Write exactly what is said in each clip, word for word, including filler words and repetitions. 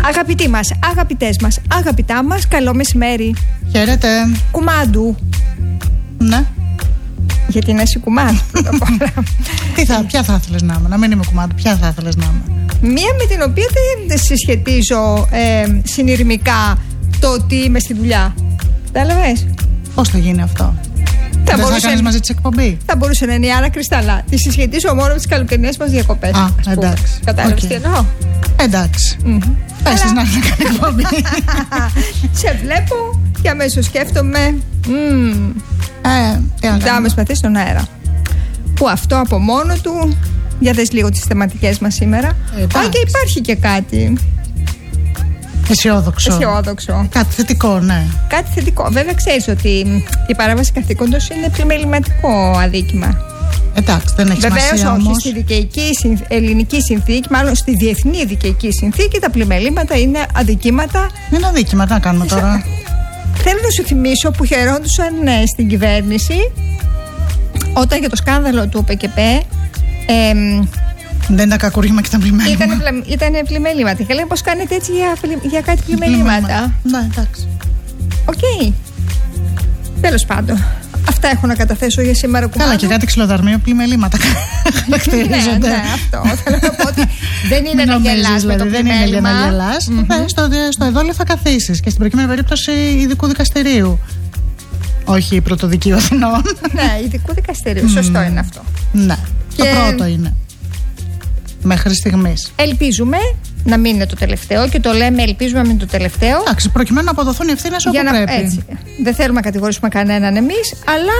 Αγαπητοί μας, αγαπητές μας, αγαπητά μας, καλό μεσημέρι. Χαίρετε. Κουμάντου. Ναι. Γιατί είναι εσύ κουμάντου πρώτα απ' όλα. Τι θα, ποια θα ήθελες να είμαι, να μην είμαι κουμάντου, ποια θα ήθελες να είμαι? Μία με την οποία δεν συσχετίζω ε, συνειρμικά το ότι είμαι στη δουλειά. Κατάλαβες? Πώς θα γίνει αυτό? Θα δεν μπορούσε, θα κάνεις μαζί της εκπομπή? Θα μπορούσε να είναι η Άννα Κρυσταλά. Τη συσχετίζω μόνο με τις καλοκαιρινές μας διακοπές. Α, εντάξει. Κατάλαβες okay. τι εννοώ? Εντάξει. Mm-hmm. Πέσεις να κάνει εκπομπή. Σε βλέπω και αμέσως σκέφτομαι mm, ε, Ντάμες παθείς στον αέρα. Που αυτό από μόνο του. Για δες λίγο τις θεματικές μας σήμερα. Αν και υπάρχει και κάτι αισιόδοξο. αισιόδοξο. Κάτι θετικό, ναι. Κάτι θετικό. Βέβαια ξέρεις ότι η παράβαση καθήκοντος είναι πλημεληματικό αδίκημα. Εντάξει, δεν έχει Βεβαίως σημασία όχι. όμως. Στη δικαιική, ελληνική συνθήκη, μάλλον στη διεθνή δικαιική συνθήκη, τα πλημελήματα είναι αδικήματα. Είναι αδίκημα, τι να κάνουμε τώρα. Θέλω να σου θυμίσω που χαιρόντουσαν ναι, στην κυβέρνηση όταν για το σκάνδαλο του ΟΠΕΚΕΠΕ Ε, δεν ήταν κακούργημα και τα πλημέληματα. Ήταν, ήταν πλημέληματα. Και λέει πως κάνετε έτσι για, για κάτι πλημέληματα. Ναι, εντάξει. Οκ. Okay. Τέλος πάντων. Αυτά έχω να καταθέσω για σήμερα. Καλά, κουμάντου. Και κάτι ξυλοδαρμείο πλημελήματα χαρακτηρίζονται. Ναι, ναι, αυτό. Θέλω να πω ότι δεν είναι να γελάς με το δεν είναι για να γελάς. Mm-hmm. Στο, στο εδόλιο θα καθίσεις και στην προκειμένη περίπτωση ειδικού δικαστηρίου. Όχι πρωτοδικείου Αθηνών. Ναι, ειδικού δικαστηρίου. Σωστό είναι αυτό. Ναι. Και... το πρώτο είναι. Μέχρι στιγμής. Ελπίζουμε να μην είναι το τελευταίο και το λέμε ελπίζουμε να μην είναι το τελευταίο. Εντάξει, προκειμένου να αποδοθούν οι ευθύνες όπου να, πρέπει. Έτσι. Δεν θέλουμε να κατηγορήσουμε κανέναν εμείς, αλλά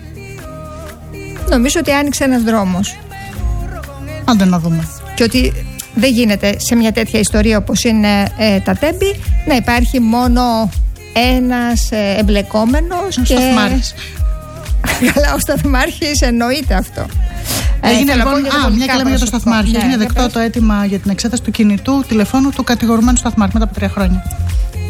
νομίζω ότι άνοιξε ένας δρόμος. Άντε να δούμε. Και ότι δεν γίνεται σε μια τέτοια ιστορία όπως είναι ε, τα Τέμπη να υπάρχει μόνο ένας ε, εμπλεκόμενος. Ο και... Σταθμάρχης. Καλά, ο Σταθμάρχης εννοείται αυτό. Έγινε ε, λοιπόν, α, μια και λέμε για το Σταθμάρχη. Ναι, έγινε δεκτό το αίτημα για την εξέταση του κινητού τηλεφώνου του κατηγορουμένου Σταθμάρχη μετά από τρία χρόνια.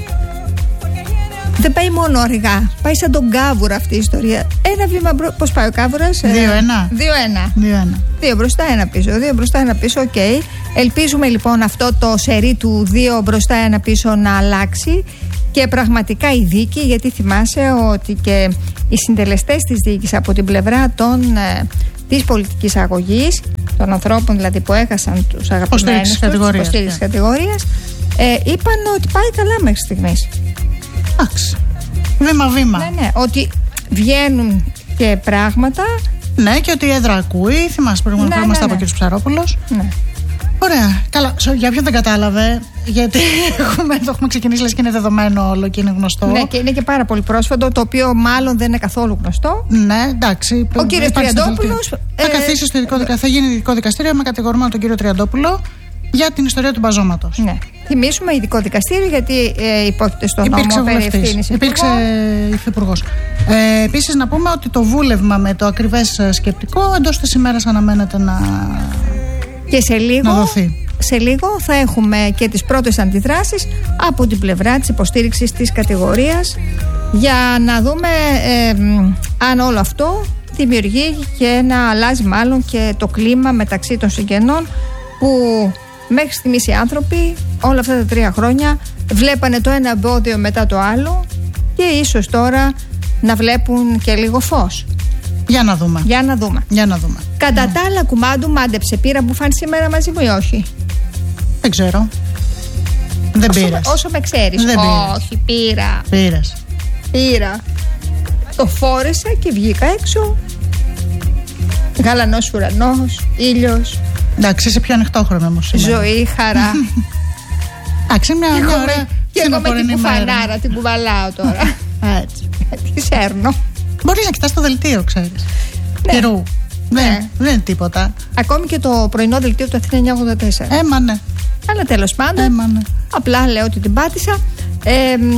Δεν πάει μόνο αργά. Πάει σαν τον Κάβουρα αυτή η ιστορία. Ένα βήμα μπροστά. Πώς πάει ο Κάβουρας? δύο ένα. δύο ένα. δύο ένα. Δύο μπροστά, ένα πίσω. Δύο μπροστά, ένα πίσω. Οκ. Okay. Ελπίζουμε λοιπόν αυτό το σερί του δύο μπροστά, ένα πίσω να αλλάξει. Και πραγματικά η δίκη, γιατί θυμάσαι ότι και οι συντελεστές της δίκης από την πλευρά των, ε, της πολιτικής αγωγής, των ανθρώπων δηλαδή που έχασαν τους αγαπημένους τους, της υποστήριξης κατηγορίας, ε, είπαν ότι πάει καλά μέχρι στιγμής. Εντάξει. Βήμα-βήμα. Ναι, ναι. Ότι βγαίνουν και πράγματα. Ναι, και ότι η έδρα ακούει. Θυμάσαι προηγούμενο ναι, που είμαστε ναι, ναι. από κ. Ψαρόπουλος. Ναι. Ωραία. Καλά. Για ποιον δεν κατάλαβε, γιατί έχουμε, το έχουμε ξεκινήσει, λες και είναι δεδομένο όλο και είναι γνωστό. Ναι, και είναι και πάρα πολύ πρόσφατο, το οποίο μάλλον δεν είναι καθόλου γνωστό. Ναι, εντάξει. Ο κύριος Τριαντόπουλος. Ε, θα καθίσει στο ειδικό δικαστήριο, θα γίνει ειδικό δικαστήριο με κατηγορούμενο τον κύριο Τριαντόπουλο για την ιστορία του μπαζώματος. Ναι. Θυμίσουμε ειδικό δικαστήριο, γιατί ε, υπόκειται στον νόμο περί ευθύνης. Υπήρξε υφυπουργός. Ε, επίσης, να πούμε ότι το βούλευμα με το ακριβές σκεπτικό εντός της ημέρας αναμένεται να. Και σε λίγο, να δοθεί. σε λίγο θα έχουμε και τις πρώτες αντιδράσεις από την πλευρά της υποστήριξης της κατηγορίας για να δούμε ε, αν όλο αυτό δημιουργεί και να αλλάζει μάλλον και το κλίμα μεταξύ των συγγενών που μέχρι στιγμής οι άνθρωποι όλα αυτά τα τρία χρόνια βλέπανε το ένα εμπόδιο μετά το άλλο και ίσως τώρα να βλέπουν και λίγο φως. Για να δούμε. Για να δούμε. Για να δούμε. Κατά ναι. τα άλλα, κουμάντου, μάντεψε, πήρα μπουφάν σήμερα μαζί μου ή όχι? Δεν ξέρω. Δεν όσο, πήρες. Όσο με ξέρεις. Δεν όχι, πήρα. Πήρες. Πήρα. Το φόρεσα και βγήκα έξω. Γαλανός ουρανός, ήλιος. Εντάξει, είσαι πιο ανοιχτόχρονο όμως σήμερα. Ζωή, χαρά. Εντάξει, μια, και μια εγώ ωραία. Και εγώ με την κουφανάρα την κουβαλάω τώρα. Έτσι. Τι σέρνω. Μπορείς να κοιτάς το δελτίο, ξέρεις. Ναι. Καιρού. Ναι. Δεν, δεν είναι τίποτα. Ακόμη και το πρωινό δελτίο του Αθήνα εννιακόσια ογδόντα τέσσερα. Έμα ναι. Αλλά τέλος πάντων. Έμα ναι. Απλά λέω ότι την πάτησα. Ε,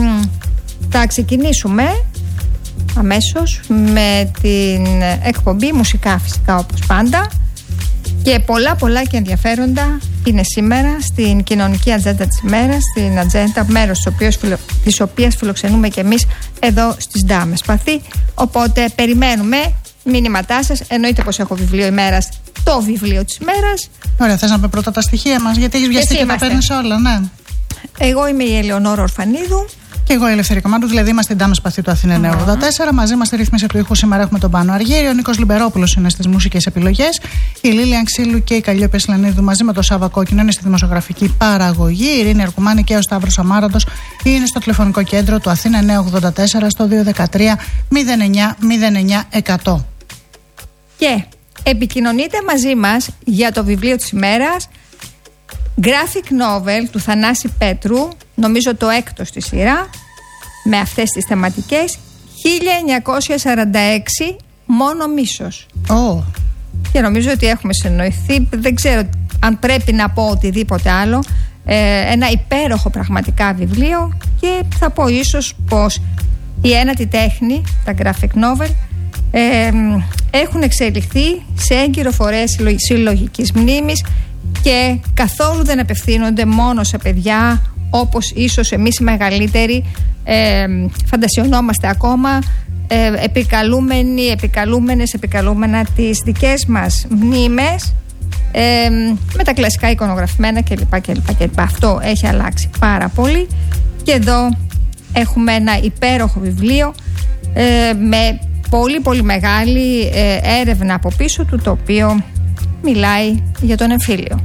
θα ξεκινήσουμε αμέσως με την εκπομπή μουσικά, φυσικά, όπως πάντα. Και πολλά πολλά και ενδιαφέροντα είναι σήμερα στην κοινωνική ατζέντα της ημέρας, στην ατζέντα μέρος της οποίας, φιλο, της οποίας φιλοξενούμε και εμείς εδώ στις Ντάμες Παθή. Οπότε περιμένουμε μηνύματά σας. Εννοείται πως έχω βιβλίο ημέρας, το βιβλίο της ημέρας. Ωραία, θες να πούμε πρώτα τα στοιχεία μας, γιατί έχεις βιαστεί και τα παίρνεις όλα, ναι. Εγώ είμαι η Ελεονόρα Ορφανίδου. Και εγώ η Ελευθερία Κομμάτου, δηλαδή είμαστε η Ντάμα Σπαθή του Αθήνα εννιακόσια ογδόντα τέσσερα. Μαζί μας στη ρύθμιση του ήχου σήμερα έχουμε τον Πάνο Αργύρη, ο Νίκος Λιμπερόπουλος είναι στις μουσικές επιλογές, η Λίλια Ξύλου και η Καλλιόπη Ασλανίδου μαζί με τον Σάβα Κόκκινο είναι στη δημοσιογραφική παραγωγή, η Ειρήνη Αρκουμάνη και ο Σταύρος Αμάραντος είναι στο τηλεφωνικό κέντρο του Αθήνα εννιακόσια ογδόντα τέσσερα στο δύο ένα τρία μηδέν εννιά μηδέν εννιά εκατό. Και επικοινωνείτε μαζί μας για το βιβλίο της ημέρας, graphic novel του Θανάση Πέτρου, νομίζω το έκτο στη σειρά, με αυτές τις θεματικές, χίλια εννιακόσια σαράντα έξι, μόνο μίσος. Oh. Και νομίζω ότι έχουμε συνοηθεί, δεν ξέρω αν πρέπει να πω οτιδήποτε άλλο, ε, ένα υπέροχο πραγματικά βιβλίο, και θα πω ίσως πως η ένατη τέχνη, τα graphic novel, ε, έχουν εξελιχθεί σε έγκυρο φορές συλλογικής μνήμης και καθόλου δεν απευθύνονται μόνο σε παιδιά, όπως ίσως εμείς οι μεγαλύτεροι ε, φαντασιωνόμαστε ακόμα, ε, επικαλούμενοι, επικαλούμενες, επικαλούμενα τις δικές μας μνήμες, ε, με τα κλασικά εικονογραφημένα κλπ, κλπ, κλπ. Αυτό έχει αλλάξει πάρα πολύ, και εδώ έχουμε ένα υπέροχο βιβλίο ε, με πολύ πολύ μεγάλη ε, έρευνα από πίσω του, το οποίο μιλάει για τον εμφύλιο.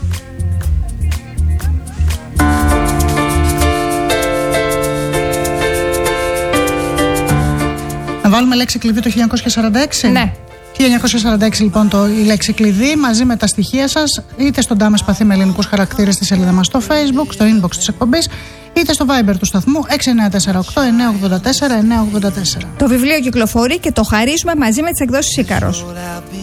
Να βάλουμε λέξη κλειδί το χίλια εννιακόσια σαράντα έξι. Ναι. χίλια εννιακόσια σαράντα έξι λοιπόν το, η λέξη κλειδί μαζί με τα στοιχεία σας, είτε στον Ντάμα Σπαθή με ελληνικούς χαρακτήρες στη σελίδα μας στο Facebook, στο inbox της εκπομπής, είτε στο Viber του σταθμού έξι εννιά τέσσερα οκτώ εννιά ογδόντα τέσσερα εννιά ογδόντα τέσσερα. Το βιβλίο κυκλοφορεί και το χαρίζουμε μαζί με τις εκδόσεις Ίκαρος.